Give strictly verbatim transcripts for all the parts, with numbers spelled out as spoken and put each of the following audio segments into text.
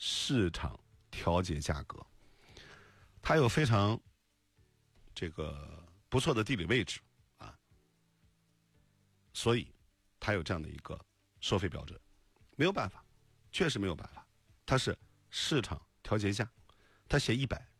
市场调节价格，它有非常这个不错的地理位置啊，所以它有这样的一个收费标准。没有办法，确实没有办法，它是市场调节价，它写一百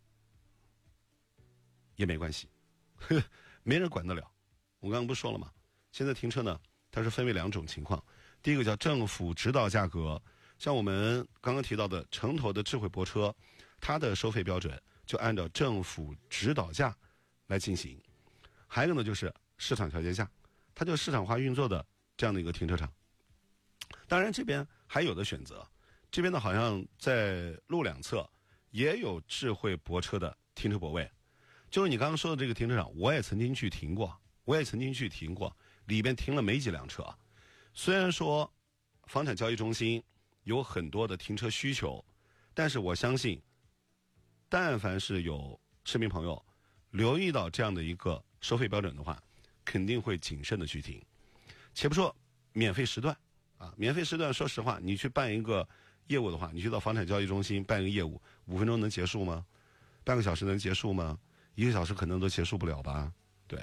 也没关系，呵，没人管得了。我刚刚不是说了吗？现在停车呢，它是分为两种情况。第一个叫政府指导价格，像我们刚刚提到的城投的智慧泊车，它的收费标准就按照政府指导价来进行。还有一个呢，就是市场调节价，它就市场化运作的这样的一个停车场。当然这边还有的选择，这边呢好像在路两侧也有智慧泊车的停车泊位。就是你刚刚说的这个停车场，我也曾经去停过，我也曾经去停过，里边停了没几辆车。虽然说房产交易中心有很多的停车需求，但是我相信但凡是有市民朋友留意到这样的一个收费标准的话，肯定会谨慎的去停。且不说免费时段啊，免费时段说实话，你去办一个业务的话，你去到房产交易中心办一个业务，五分钟能结束吗？半个小时能结束吗？一个小时可能都结束不了吧。对，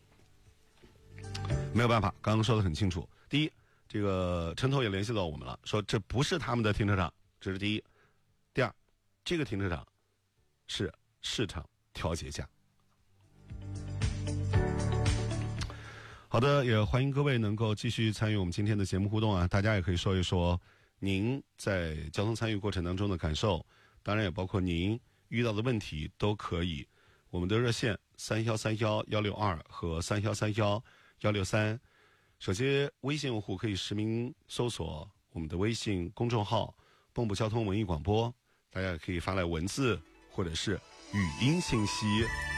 没有办法，刚刚说的很清楚。第一，这个城投也联系到我们了，说这不是他们的停车场，这是第一。第二，这个停车场是市场调节价。好的，也欢迎各位能够继续参与我们今天的节目互动啊！大家也可以说一说您在交通参与过程当中的感受，当然也包括您遇到的问题都可以。我们的热线三幺三幺幺六二和三幺三幺幺六三，手机微信用户可以实名搜索我们的微信公众号“蚌埠交通文艺广播”，大家可以发来文字或者是语音信息。